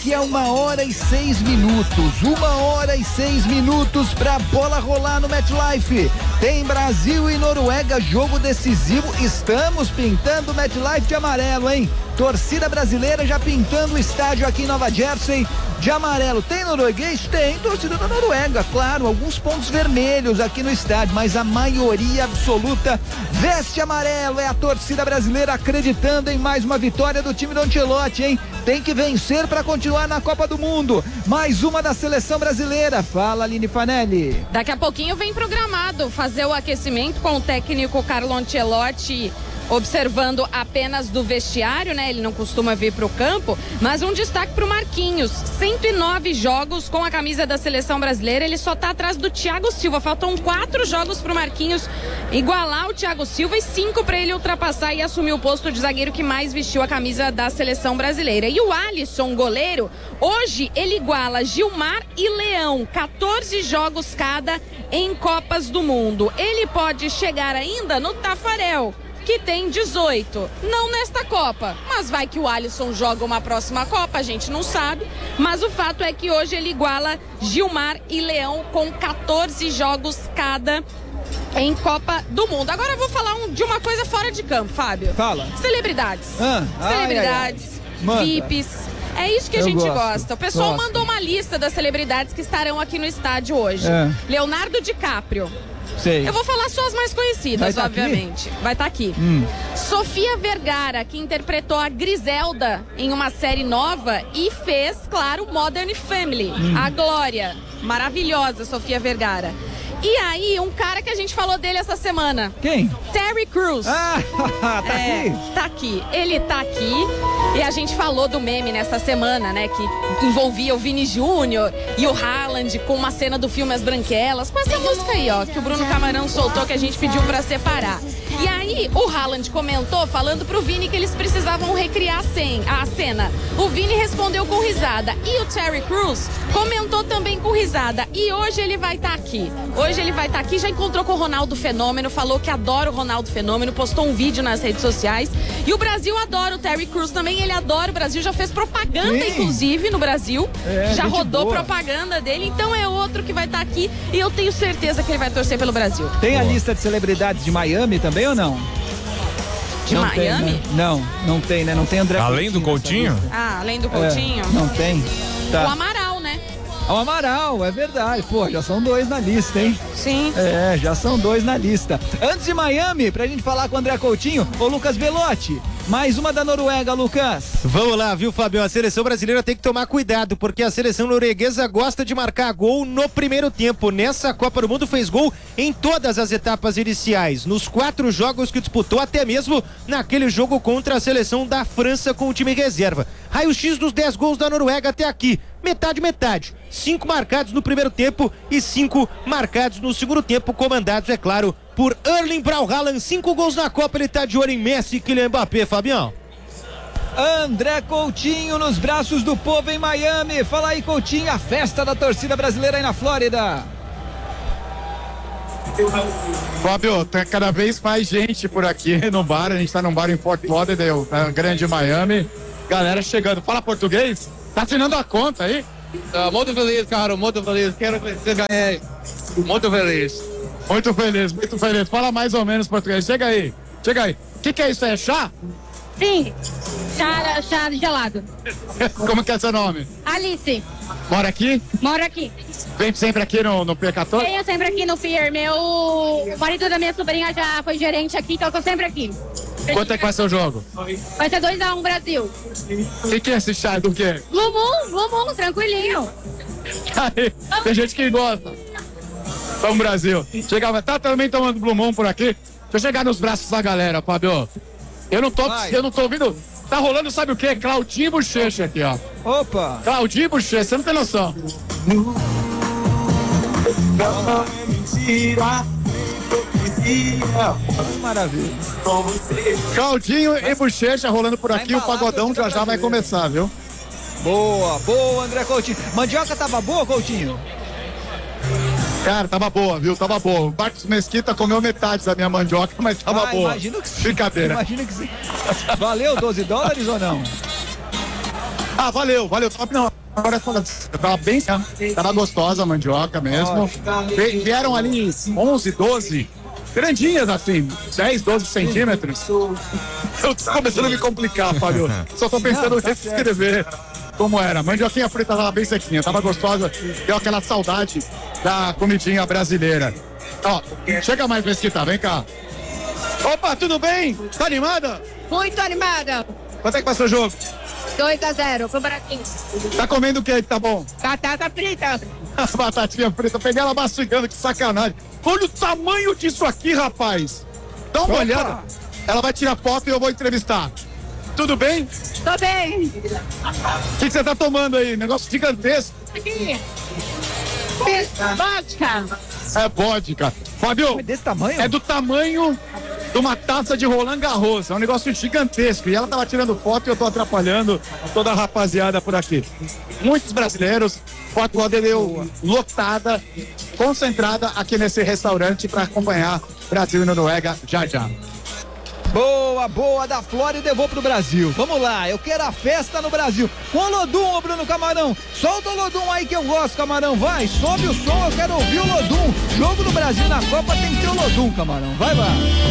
daqui a 1h06. 1h06 pra bola rolar no MetLife. Tem Brasil e Noruega, jogo decisivo. Estamos pintando o MetLife de amarelo, hein? Torcida brasileira já pintando o estádio aqui em Nova Jersey de amarelo. Tem norueguês? Tem torcida da Noruega, claro, alguns pontos vermelhos aqui no estádio, mas a maioria absoluta veste amarelo. É a torcida brasileira acreditando em mais uma vitória do time do Ancelotti, hein? Tem que vencer para continuar na Copa do Mundo. Mais uma da seleção brasileira. Fala, Aline Fanelli. Daqui a pouquinho vem programado fazer o aquecimento com o técnico Carlo Ancelotti, observando apenas do vestiário, né? Ele não costuma vir para o campo, mas um destaque para o Marquinhos. 109 jogos com a camisa da seleção brasileira, ele só tá atrás do Thiago Silva. Faltam 4 jogos para o Marquinhos igualar o Thiago Silva e 5 para ele ultrapassar e assumir o posto de zagueiro que mais vestiu a camisa da seleção brasileira. E o Alisson, goleiro, hoje ele iguala Gilmar e Leão, 14 jogos cada em Copas do Mundo. Ele pode chegar ainda no Tafarel, que tem 18, não nesta Copa, mas vai que o Alisson joga uma próxima Copa, a gente não sabe, mas o fato é que hoje ele iguala Gilmar e Leão com 14 jogos cada em Copa do Mundo. Agora eu vou falar de uma coisa fora de campo, Fábio. Fala. Celebridades. Celebridades, VIPs. É isso que a gente gosta. O pessoal mandou uma lista das celebridades que estarão aqui no estádio hoje. Leonardo DiCaprio. Sei. Eu vou falar só as mais conhecidas, obviamente. Aqui? Vai estar aqui. Sofia Vergara, que interpretou a Griselda em uma série nova e fez, claro, Modern Family. A Glória. Maravilhosa, Sofia Vergara. E aí, um cara que a gente falou dele essa semana. Quem? Terry Crews. Tá aqui? Tá aqui. Ele tá aqui. E a gente falou do meme nessa semana, né? Que envolvia o Vini Júnior e o Haaland com uma cena do filme As Branquelas. Com essa música aí, ó, que o Bruno Camarão soltou, que a gente pediu pra separar. E aí, o Haaland comentou, falando pro Vini que eles precisavam recriar a cena. O Vini respondeu com risada. E o Terry Crews comentou também com risada. E hoje ele vai estar aqui. Hoje ele vai estar aqui, já encontrou com o Ronaldo Fenômeno, falou que adora o Ronaldo Fenômeno, postou um vídeo nas redes sociais. E o Brasil adora o Terry Crews também, ele adora o Brasil, já fez propaganda, inclusive, no Brasil. Já rodou propaganda dele, então é outro que vai estar aqui e eu tenho certeza que ele vai torcer pelo Brasil. Tem a lista de celebridades de Miami também ou não? De não Miami? Tem, né? Não tem, né? Não tem André Além do Coutinho? Além do Coutinho? Não tem. Tá. O Amaral, né? O Amaral, é verdade. Pô, já são 2 na lista, hein? Sim. Já são 2 na lista. Antes de Miami, pra gente falar com o André Coutinho, ô Lucas Belotti, mais uma da Noruega, Lucas. Vamos lá, viu, Fabio? A seleção brasileira tem que tomar cuidado, porque a seleção norueguesa gosta de marcar gol no primeiro tempo. Nessa Copa do Mundo fez gol em todas as etapas iniciais, nos 4 jogos que disputou, até mesmo naquele jogo contra a seleção da França com o time reserva. Raio-X dos 10 gols da Noruega até aqui, metade. 5 marcados no primeiro tempo e 5 marcados no segundo tempo, comandados, é claro, por Erling Braut Haaland. 5 gols na Copa, ele tá de olho em Messi e Kylian Mbappé, Fabião. André Coutinho nos braços do povo em Miami. Fala aí, Coutinho, a festa da torcida brasileira aí na Flórida. Fábio, tem cada vez mais gente por aqui no bar. A gente tá num bar em Fort Lauderdale, na grande Miami. Galera chegando. Fala português? Tá assinando a conta aí? Muito feliz, cara, muito feliz. Quero que você ganhe. Muito feliz. Muito feliz. Fala mais ou menos português. Chega aí. O que é isso? É chá? Sim. Chá gelado. Como que é seu nome? Alice. Mora aqui? Moro aqui. Vem sempre aqui no Pier 14? Venho sempre aqui no Pier. O marido da minha sobrinha já foi gerente aqui, então eu tô sempre aqui. Quanto é que vai ser o jogo? Vai ser 2-1 Brasil. O que é esse chá? Do quê? Blue Moon, tranquilinho. Aí, tem gente que gosta. Vamos, Brasil. Chegava, tá também tomando Blue Moon por aqui. Deixa eu chegar nos braços da galera, Fábio. Eu não tô ouvindo. Tá rolando, sabe o quê? Claudinho Bochecha aqui, ó. Opa! Claudinho Bochecha, você não tem noção. Maravilha. Claudinho e Bochecha rolando por aqui. O pagodão já vai começar, viu? Boa, André Coutinho. Mandioca tava boa, Coutinho? Cara, tava boa, viu? Tava boa. O Marcos Mesquita comeu metade da minha mandioca, mas tava boa. Imagino que sim. Brincadeira. Imagino que sim. Valeu $12 ou não? Ah, valeu. Não, agora tava bem, tava gostosa a mandioca mesmo. Vieram ali 11, 12, grandinhas assim, 10, 12 centímetros. Eu tô começando a me complicar, Fábio. Só tô pensando em escrever como era. Mandioquinha frita tava bem sequinha, tava gostosa. Deu aquela saudade da comidinha brasileira. Ó, chega mais, Mesquita, vem cá. Opa, tudo bem? Tá animada? Muito animada. Quanto é que passou o jogo? 2-0 pro Brasil. Tá comendo o que aí que tá bom? Batata frita. As batatinhas fritas, eu peguei ela mastigando, que sacanagem. Olha o tamanho disso aqui, rapaz. Dá uma olhada. Ela vai tirar foto e eu vou entrevistar. Tudo bem? Tô bem. O que você tá tomando aí? Negócio gigantesco. Aqui. Vodka. É vodka. Fábio, É desse tamanho? é do tamanho de uma taça de Roland Garros. É um negócio gigantesco. E ela tava tirando foto e eu tô atrapalhando toda a rapaziada por aqui. Muitos brasileiros, foto deu lotada, concentrada aqui nesse restaurante para acompanhar Brasil e Noruega já. Boa, da Flórida eu vou pro Brasil. Vamos lá, eu quero a festa no Brasil. Com o Lodum, ô Bruno Camarão. Solta o Lodum aí que eu gosto, Camarão. Vai, sobe o som, eu quero ouvir o Lodum. Jogo do Brasil na Copa tem que ter o Lodum, Camarão. Vai lá.